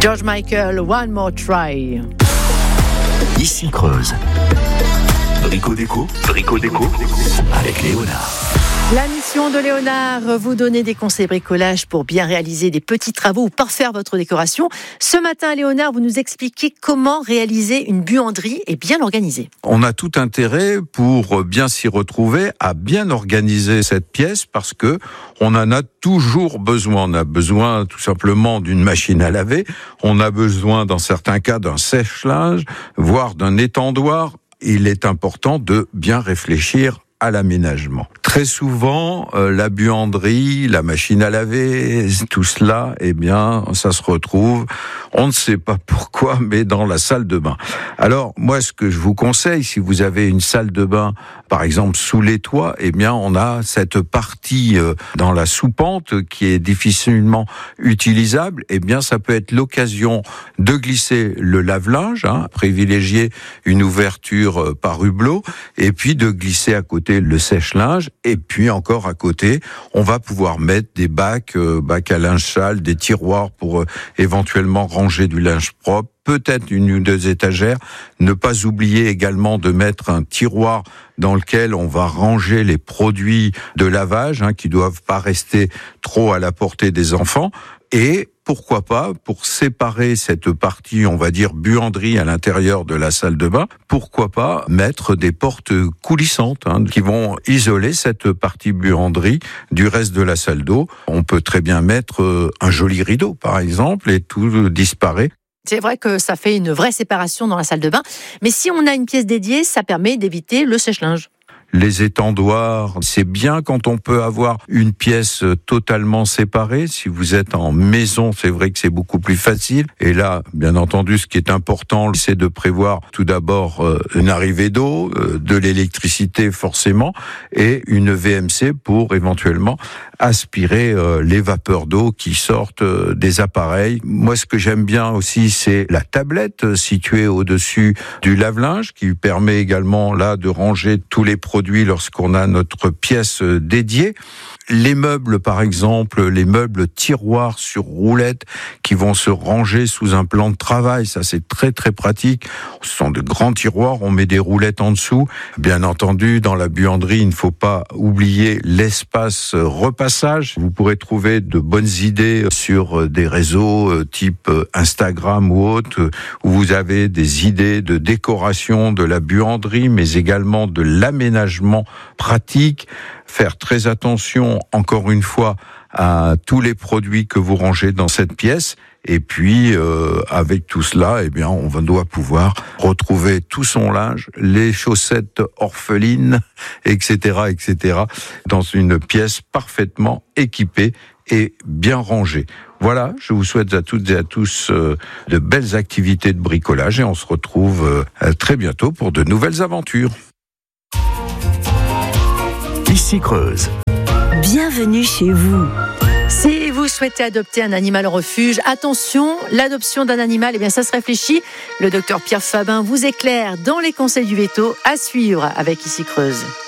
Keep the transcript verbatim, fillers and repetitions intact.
George Michael, One More Try. Ici Creuse. Brico déco, brico déco, avec Léonard. La mission de Léonard, vous donner des conseils bricolage pour bien réaliser des petits travaux ou parfaire votre décoration. Ce matin, Léonard, vous nous expliquez comment réaliser une buanderie et bien l'organiser. On a tout intérêt pour bien s'y retrouver à bien organiser cette pièce parce que on en a toujours besoin. On a besoin tout simplement d'une machine à laver. On a besoin, dans certains cas, d'un sèche-linge, voire d'un étendoir. Il est important de bien réfléchir à l'aménagement. Très souvent, euh, la buanderie, la machine à laver, tout cela, eh bien, ça se retrouve, on ne sait pas pourquoi, mais dans la salle de bain. Alors, moi, ce que je vous conseille, si vous avez une salle de bain, par exemple, sous les toits, eh bien, on a cette partie euh, dans la soupente qui est difficilement utilisable. Eh bien, ça peut être l'occasion de glisser le lave-linge, hein, privilégier une ouverture euh, par hublot, et puis de glisser à côté le sèche-linge. Et puis encore à côté, on va pouvoir mettre des bacs, euh, bacs à linge sale, des tiroirs pour euh, éventuellement ranger du linge propre, peut-être une ou deux étagères. Ne pas oublier également de mettre un tiroir dans lequel on va ranger les produits de lavage, hein, qui doivent pas rester trop à la portée des enfants. Et pourquoi pas, pour séparer cette partie, on va dire, buanderie à l'intérieur de la salle de bain, pourquoi pas mettre des portes coulissantes, hein, qui vont isoler cette partie buanderie du reste de la salle d'eau. On peut très bien mettre un joli rideau, par exemple, et tout disparaît. C'est vrai que ça fait une vraie séparation dans la salle de bain, mais si on a une pièce dédiée, ça permet d'éviter le sèche-linge. Les étendoirs, c'est bien quand on peut avoir une pièce totalement séparée. Si vous êtes en maison, c'est vrai que c'est beaucoup plus facile. Et là, bien entendu, ce qui est important, c'est de prévoir tout d'abord une arrivée d'eau, de l'électricité forcément, et une V M C pour éventuellement aspirer les vapeurs d'eau qui sortent des appareils. Moi, ce que j'aime bien aussi, c'est la tablette située au-dessus du lave-linge, qui permet également là de ranger tous les produits lorsqu'on a notre pièce dédiée. Les meubles, par exemple, les meubles tiroirs sur roulettes qui vont se ranger sous un plan de travail, ça c'est très très pratique. Ce sont de grands tiroirs, on met des roulettes en dessous. Bien entendu, dans la buanderie, il ne faut pas oublier l'espace repassage. Vous pourrez trouver de bonnes idées sur des réseaux type Instagram ou autres, où vous avez des idées de décoration de la buanderie, mais également de l'aménagement pratique. Faire très attention, encore une fois, à tous les produits que vous rangez dans cette pièce. Et puis, euh, avec tout cela, eh bien, on doit pouvoir retrouver tout son linge, les chaussettes orphelines, et cetera, et cetera, dans une pièce parfaitement équipée et bien rangée. Voilà, je vous souhaite à toutes et à tous euh, de belles activités de bricolage et on se retrouve euh, très bientôt pour de nouvelles aventures. Ici Creuse. Bienvenue chez vous. Si vous souhaitez adopter un animal en refuge, attention, l'adoption d'un animal, eh bien ça se réfléchit. Le docteur Pierre Fabin vous éclaire dans les conseils du veto à suivre avec Ici Creuse.